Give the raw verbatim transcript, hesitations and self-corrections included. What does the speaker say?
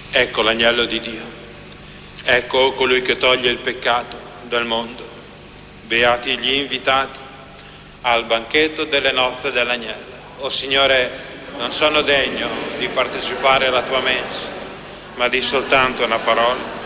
Ecco l'agnello di Dio, ecco colui che toglie il peccato del mondo. Beati gli invitati al banchetto delle nozze dell'agnello. O Signore, non sono degno di partecipare alla tua mensa, ma di soltanto una parola